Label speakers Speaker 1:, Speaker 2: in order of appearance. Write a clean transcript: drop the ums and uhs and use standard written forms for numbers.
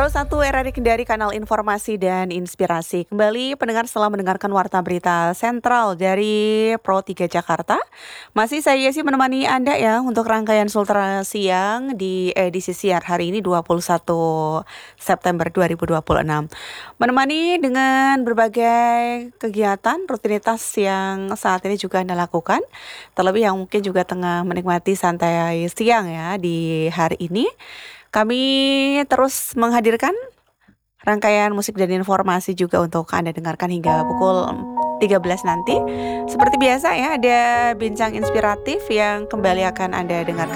Speaker 1: 101 RRI Kendari, kanal informasi dan inspirasi. Kembali pendengar setelah mendengarkan warta berita sentral dari Pro 3 Jakarta. Masih saya Yesi menemani Anda ya untuk rangkaian Sultra Siang di edisi siar hari ini 21 September 2026. Menemani dengan berbagai kegiatan rutinitas yang saat ini juga Anda lakukan. Terlebih yang mungkin juga tengah menikmati santai siang ya di hari ini. Kami terus menghadirkan rangkaian musik dan informasi juga untuk Anda dengarkan hingga pukul 13 nanti. Seperti biasa ya, ada bincang inspiratif yang kembali akan Anda dengarkan